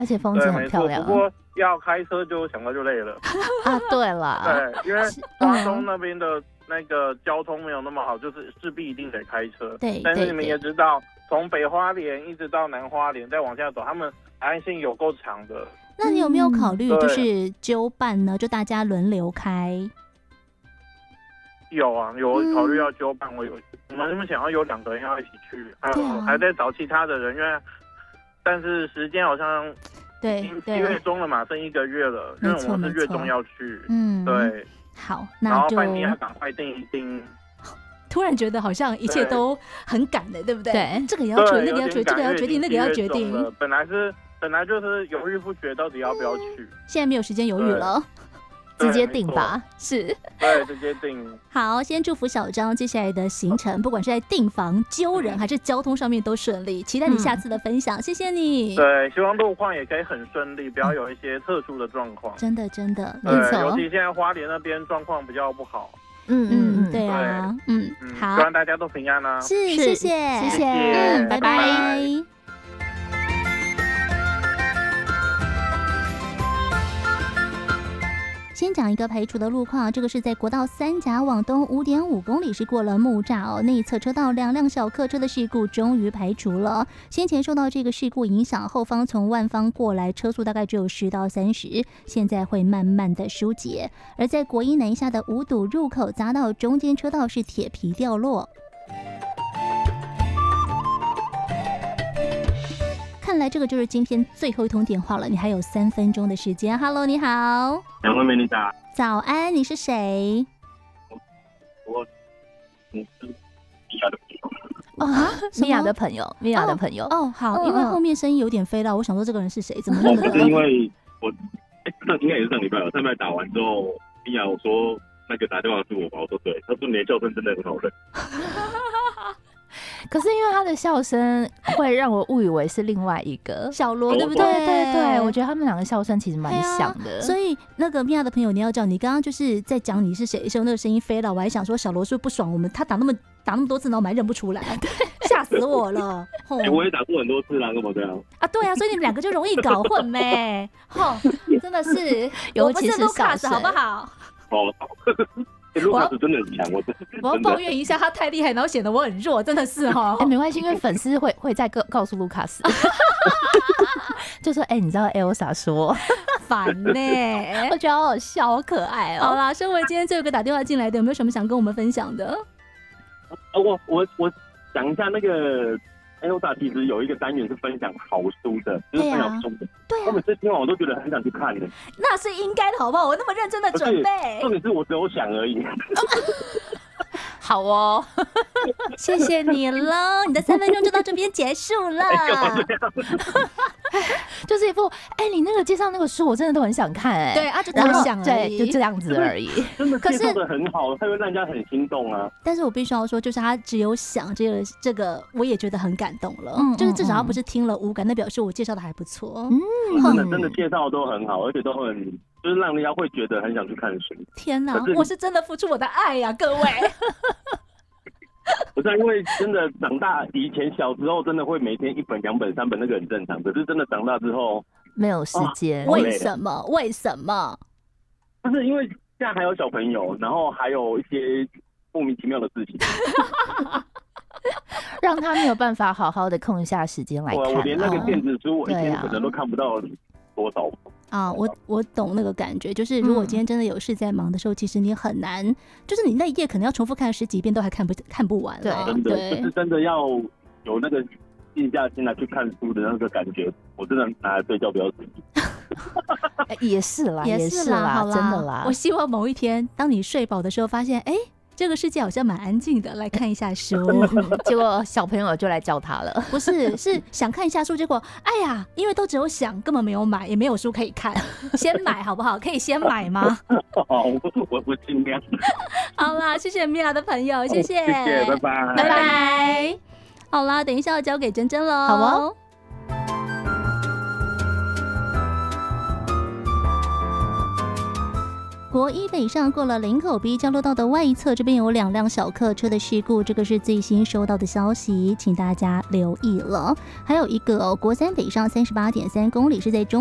而且风景很漂亮。 不过要开车就想到就累了啊。对了， 对，因为花东那边的那个交通没有那么好，就是势必一定得开车。 对， 但是你们也知道，从北花莲一直到南花莲，再往下走，他们海岸线有够长的。 那你有没有考虑就是纠伴呢？就大家轮流开？ 有啊，有考虑要纠伴。我们想要有2个人要一起去，还在找其他的人，因为但是时间好像对 7月中了嘛，剩1个月了，因为我们是月中要去。对。 好，那就然后饭店要赶快订一订。 突然觉得好像一切都很赶的，对不对？ 对， 这个也要决定，那个要决定，这个要决定，那个要决定。 本来就是犹豫不决，到底要不要去。 现在没有时间犹豫了， 直接定吧。是， 对，直接定。 好，先祝福小张接下来的行程，不管是在订房、揪人还是交通上面都顺利。期待你下次的分享，谢谢你。 对，希望路况也可以很顺利，不要有一些特殊的状况。 真的， 没错。 尤其现在花莲那边状况比较不好。 对啊，好， 希望大家都平安啊。 是，谢谢，拜拜。先讲一个排除的路况，这个是在国道3甲往东5.5公里，是过了木栅哦，内侧车道2辆小客车的事故终于排除了。先前受到这个事故影响，后方从万方过来车速大概只有10到30，现在会慢慢的疏解。而在国一南下的五堵入口匝道中间车道是铁皮掉落。看来这个就是今天最后一通电话了，你还有3分钟的时间。Hello， 你好。 两位美女早。 早安，你是谁？ 我是米娅的朋友。 米娅的朋友，米娅的朋友。 好，因为后面声音有点飞到，我想说这个人是谁？怎么那么是因为我应该也是上礼拜了，上礼拜打完之后，米娅我说那个打电话是我吧，我说对，他说你的叫声真的很好认。 可是因为他的笑声会让我误以为是另外一个小罗，对不对？ 对，我觉得他们2个笑声其实蛮像的。 所以那个米娅的朋友，你要知道，你刚刚就是在讲你是谁的时候，那个声音飞了，我还想说小罗是不是不爽我们，他打那么多次，然后我们还认不出来，吓死我了。 我也打过很多次啦，干嘛这样啊？ 对啊，所以你们2个就容易搞混咩？真的是， 尤其是卢卡斯，好不好？ 卢卡斯真的很强， 我要抱怨一下，他太厉害，然后显得我很弱，真的是没关系，因为粉丝会再告诉卢卡斯，就说你知道 Elsa 说烦呢， 我觉得好好笑，好可爱哦。 好啦，身为今天最后一个打电话进来的，有没有什么想跟我们分享的？ 我讲一下那个。Elsa 其实有一个单元是分享好书的，就是分享书的。对啊，我每次听完我都觉得很想去看的。 那是应该的，好不好？我那么认真的准备。 重点是我只有想而已。 好哦， 谢谢你喽，你的3分钟就到这边结束了。 就是一部你那个介绍那个书，我真的都很想看对啊，就只有想而已， 对，就这样子而已。 真的介绍的很好，它会让人家很心动啊。 但是我必须要说，就是他只有想这个，我也觉得很感动了。就是至少他不是听了无感，那表示我介绍的还不错。 真的介绍都很好，而且都很就是让人家会觉得很想去看书。 天哪，我是真的付出我的爱呀，各位。 不是因为真的长大，以前小时候真的会每天1本、2本、3本，那个很正常。可是真的长大之后没有时间， 为什么？ 不是因为现在还有小朋友，然后还有一些莫名其妙的事情， 让他没有办法好好的空一下时间来看。 我连那个电子书，我一天可能都看不到多少。 我懂那个感觉，就是如果今天真的有事在忙的时候，其实你很难，就是你那一页可能要重复看10几遍都还看不完了。 真的，就是真的要有那个静下心来去看书的那个感觉，我真的拿来睡觉不要死。 也是啦， 好啦， 真的啦。 我希望某一天，当你睡饱的时候，发现这个世界好像蛮安静的，来看一下书。 结果小朋友就来叫他了， 不是，是想看一下书，结果因为都只有想，根本没有买，也没有书可以看。先买好不好？可以先买吗？ 我尽量。 好啦，谢谢米娅的朋友，谢谢， 拜拜。 好啦，等一下要交给珍珍喽。 好哦。 国一北上过了林口 B 交流道的外侧，这边有2辆小客车的事故，这个是最新收到的消息，请大家留意了。还有一个国三北上38.3公里是在中